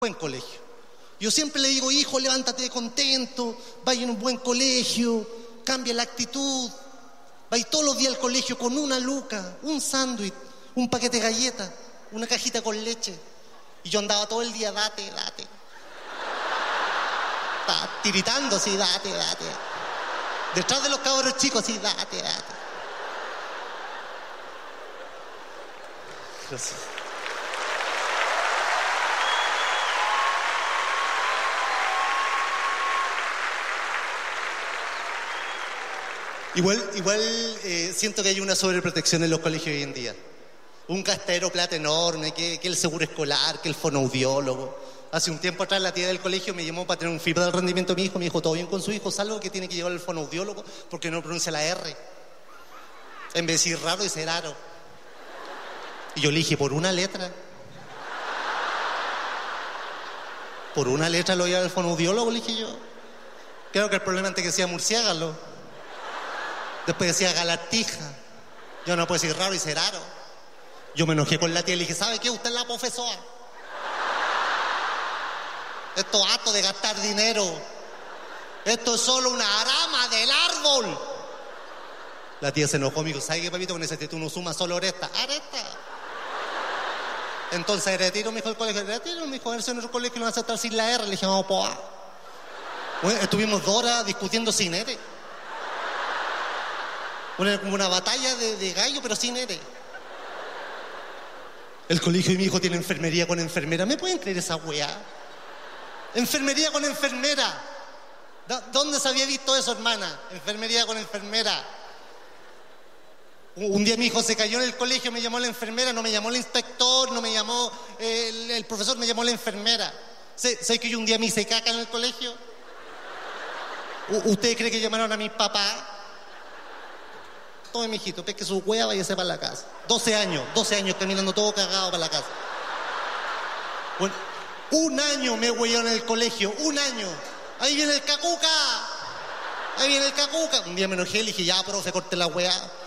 buen colegio. Yo siempre le digo, hijo, levántate contento, vaya en un buen colegio, cambia la actitud. Vaya todos los días al colegio con una luca, un sándwich, un paquete de galletas, una cajita con leche. Y yo andaba todo el día, date. Estaba tiritando así, date. Detrás de los cabros chicos, así, date. Gracias. Igual siento que hay una sobreprotección en los colegios hoy en día. Un gastadero de plata enorme, que el seguro escolar, que el fonoaudiólogo. Hace un tiempo atrás la tía del colegio me llamó para tener un feedback del rendimiento de mi hijo. Me dijo, ¿todo bien con su hijo? Salvo que tiene que llevar al fonoaudiólogo porque no pronuncia la R. En vez de decir raro, dice raro. Y yo le dije, ¿por una letra? ¿Por una letra lo lleva al fonoaudiólogo? Le dije yo. Creo que el problema antes que decía murciélago. Después decía galatija. Yo no puedo decir raro y ser raro. Yo me enojé con la tía y le dije, ¿sabe qué? Usted es la profesora. Esto es acto de gastar dinero. Esto es solo una rama del árbol. La tía se enojó, me dijo, ¿sabe qué, papito? Con ese tú no sumas solo aresta. Entonces retiro, me dijo el colegio. Retiro, me dijo, a ver si en nuestro colegio lo van a aceptar sin la R. Le dije, vamos, poa. Bueno, estuvimos 2 horas discutiendo sin R. Como una batalla de gallo, pero sin R. El colegio de mi hijo tiene enfermería con enfermera. ¿Me pueden creer esa weá? Enfermería con enfermera. ¿Dónde se había visto eso, hermana? Enfermería con enfermera. Un día mi hijo se cayó en el colegio, me llamó la enfermera, no me llamó el inspector, no me llamó el profesor, me llamó la enfermera. ¿Sabes que yo un día me hice caca en el colegio? ¿Usted cree que llamaron a mi papá? Tome, mijito, pesque su hueá, váyase para la casa. 12 años caminando todo cagado para la casa. Bueno, 1 año me huearon en el colegio, 1 año. Ahí viene el cacuca. Un día me enojé, le dije, ya, profe, corte la hueá.